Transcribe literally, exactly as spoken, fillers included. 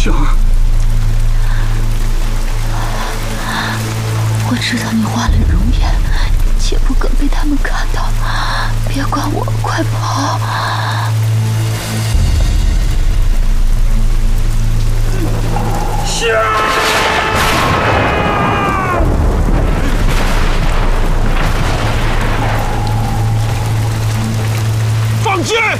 香啊！ 我知道你化了容颜，切不可被他们看到。别管我，快跑！ 香！放箭！